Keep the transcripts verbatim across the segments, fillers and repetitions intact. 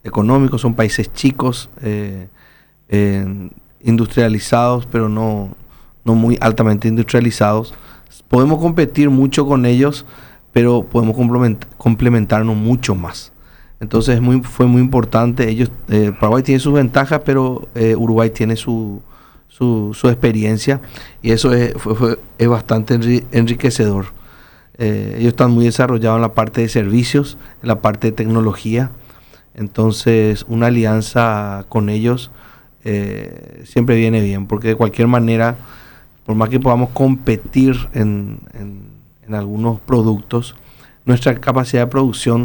económicos, son países chicos, eh, eh, industrializados, pero no, no muy altamente industrializados. Podemos competir mucho con ellos, pero podemos complement- complementarnos mucho más. Entonces es muy, fue muy importante. Ellos, eh, Paraguay tiene sus ventajas, pero eh, Uruguay tiene su, su, su experiencia, y eso es, fue, fue, es bastante enri- enriquecedor. Eh, ellos están muy desarrollados en la parte de servicios, en la parte de tecnología. Entonces una alianza con ellos eh, siempre viene bien, porque de cualquier manera, por más que podamos competir en, en, en algunos productos, nuestra capacidad de producción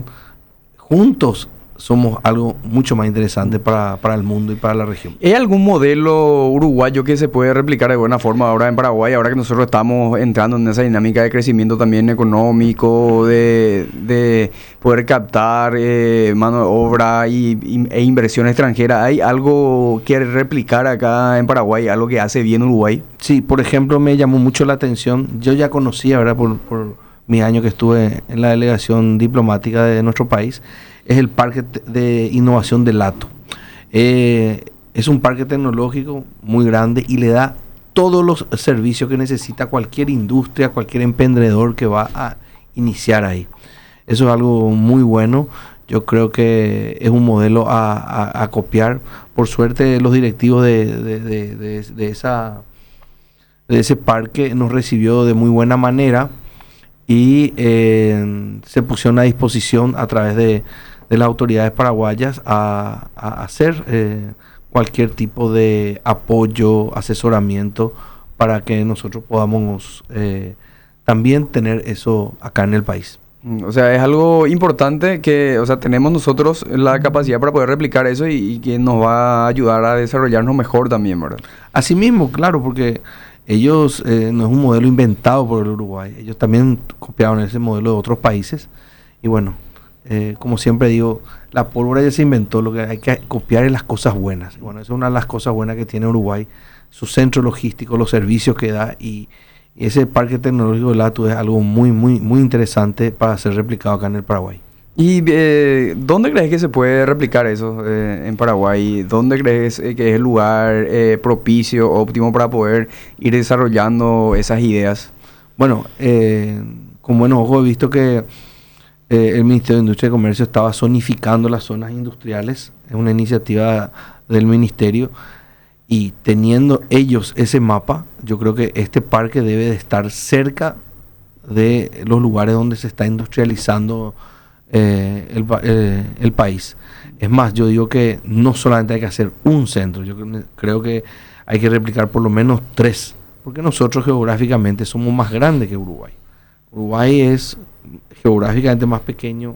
juntos somos algo mucho más interesante para, para el mundo y para la región. ¿Hay algún modelo uruguayo que se puede replicar de buena forma ahora en Paraguay, ahora que nosotros estamos entrando en esa dinámica de crecimiento también económico, de, de poder captar eh, mano de obra y, y, e inversión extranjera? ¿Hay algo que replicar acá en Paraguay, algo que hace bien Uruguay? Sí, por ejemplo, me llamó mucho la atención. Yo ya conocía, ¿verdad? Por, por mi año que estuve en la delegación diplomática de nuestro país, es el Parque de Innovación de Lato. Eh, es un parque tecnológico muy grande y le da todos los servicios que necesita cualquier industria, cualquier emprendedor que va a iniciar ahí. Eso es algo muy bueno. Yo creo que es un modelo a, a, a copiar. Por suerte, los directivos de, de, de, de, de, esa, de ese parque nos recibió de muy buena manera y eh, se pusieron a disposición a través de, de las autoridades paraguayas a, a hacer eh, cualquier tipo de apoyo, asesoramiento para que nosotros podamos eh, también tener eso acá en el país. O sea, es algo importante que, o sea, tenemos nosotros la capacidad para poder replicar eso y, y que nos va a ayudar a desarrollarnos mejor también, ¿verdad? Así mismo, claro, porque ellos eh, no es un modelo inventado por el Uruguay. Ellos también copiaron ese modelo de otros países. Y bueno, eh, como siempre digo, la pólvora ya se inventó. Lo que hay que copiar es las cosas buenas. Y bueno, esa es una de las cosas buenas que tiene Uruguay. Su centro logístico, los servicios que da. Y, y ese parque tecnológico de Latu es algo muy, muy, muy interesante para ser replicado acá en el Paraguay. ¿Y eh, dónde crees que se puede replicar eso eh, en Paraguay? ¿Dónde crees eh, que es el lugar eh, propicio, óptimo para poder ir desarrollando esas ideas? Bueno, eh, con buenos ojos he visto que eh, el Ministerio de Industria y Comercio estaba zonificando las zonas industriales. Es una iniciativa del Ministerio. Y teniendo ellos ese mapa, yo creo que este parque debe de estar cerca de los lugares donde se está industrializando Eh, el, eh, el país. Es más, yo digo que no solamente hay que hacer un centro, yo creo que hay que replicar por lo menos tres, porque nosotros geográficamente somos más grandes que Uruguay. Uruguay es geográficamente más pequeño,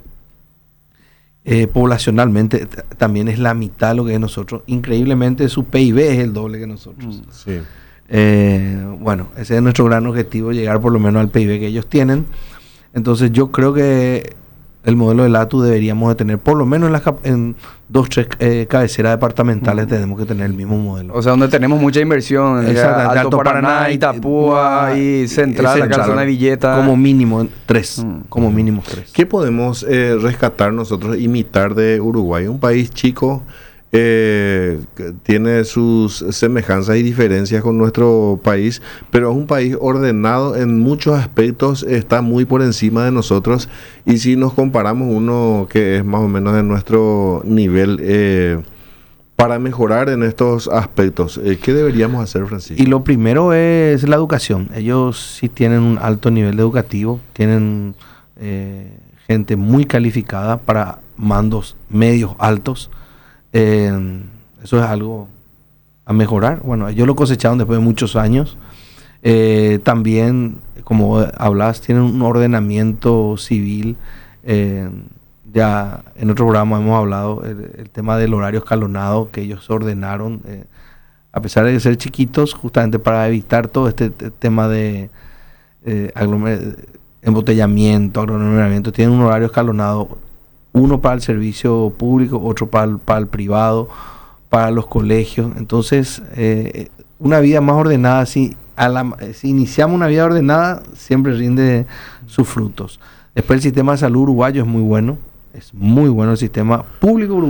eh, poblacionalmente t- también es la mitad de lo que es nosotros. Increíblemente su P I B es el doble que nosotros. Sí. Eh, bueno, ese es nuestro gran objetivo, llegar por lo menos al P I B que ellos tienen. Entonces yo creo que el modelo de Latu deberíamos de tener, por lo menos en, las cap- en dos, tres eh, cabeceras departamentales, uh-huh. tenemos que tener el mismo modelo. O sea, donde tenemos mucha inversión, Exactamente, Alto, Alto Paraná, Paraná, Itapúa y Central, la Calzona de Villeta. Como mínimo tres, uh-huh. como mínimo tres. ¿Qué podemos eh, rescatar nosotros, imitar de Uruguay? Un país chico, eh, que tiene sus semejanzas y diferencias con nuestro país, pero es un país ordenado en muchos aspectos, está muy por encima de nosotros, y si nos comparamos uno que es más o menos de nuestro nivel, eh, para mejorar en estos aspectos, eh, ¿qué deberíamos hacer, Francisco? Y lo primero es la educación. Ellos sí tienen un alto nivel educativo, tienen eh, gente muy calificada para mandos medios altos. Eh, eso es algo a mejorar. Bueno, ellos lo cosecharon después de muchos años. Eh, también, como hablas, tienen un ordenamiento civil. Eh, ya en otro programa hemos hablado el, el tema del horario escalonado que ellos ordenaron, eh, a pesar de ser chiquitos, justamente para evitar todo este t- tema de eh, aglomer- embotellamiento, aglomeramiento. Tienen un horario escalonado, uno para el servicio público, otro para el, para el privado, para los colegios. Entonces, eh, una vida más ordenada, si, a la, si iniciamos una vida ordenada, siempre rinde sus frutos. Después el sistema de salud uruguayo es muy bueno, es muy bueno el sistema público uruguayo.